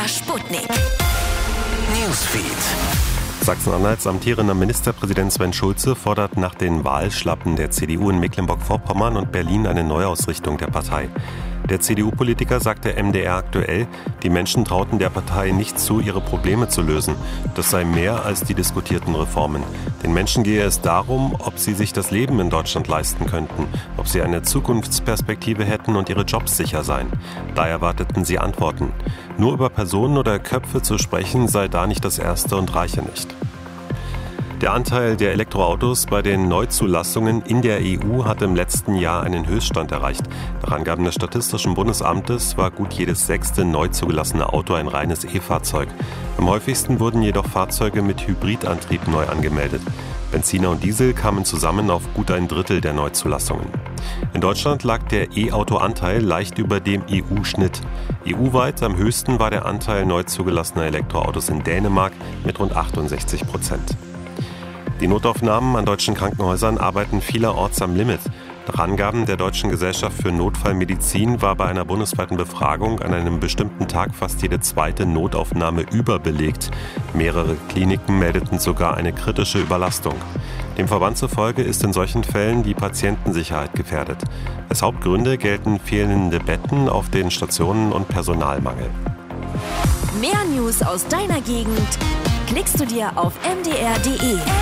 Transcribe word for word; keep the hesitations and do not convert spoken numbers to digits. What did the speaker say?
Sputnik. Newsfeed. Sachsen-Anhalts amtierender Ministerpräsident Sven Schulze fordert nach den Wahlschlappen der C D U in Mecklenburg-Vorpommern und Berlin eine Neuausrichtung der Partei. Der C D U-Politiker sagte M D R aktuell, die Menschen trauten der Partei nicht zu, ihre Probleme zu lösen. Das sei mehr als die diskutierten Reformen. Den Menschen gehe es darum, ob sie sich das Leben in Deutschland leisten könnten, ob sie eine Zukunftsperspektive hätten und ihre Jobs sicher seien. Da erwarteten sie Antworten. Nur über Personen oder Köpfe zu sprechen, sei da nicht das Erste und reiche nicht. Der Anteil der Elektroautos bei den Neuzulassungen in der E U hat im letzten Jahr einen Höchststand erreicht. Nach Angaben des Statistischen Bundesamtes war gut jedes sechste neu zugelassene Auto ein reines E-Fahrzeug. Am häufigsten wurden jedoch Fahrzeuge mit Hybridantrieb neu angemeldet. Benziner und Diesel kamen zusammen auf gut ein Drittel der Neuzulassungen. In Deutschland lag der E-Auto-Anteil leicht über dem E U-Schnitt. E U-weit am höchsten war der Anteil neu zugelassener Elektroautos in Dänemark mit rund achtundsechzig Prozent. Die Notaufnahmen an deutschen Krankenhäusern arbeiten vielerorts am Limit. Nach Angaben der Deutschen Gesellschaft für Notfallmedizin war bei einer bundesweiten Befragung an einem bestimmten Tag fast jede zweite Notaufnahme überbelegt. Mehrere Kliniken meldeten sogar eine kritische Überlastung. Dem Verband zufolge ist in solchen Fällen die Patientensicherheit gefährdet. Als Hauptgründe gelten fehlende Betten auf den Stationen und Personalmangel. Mehr News aus deiner Gegend klickst du dir auf m d r punkt d e.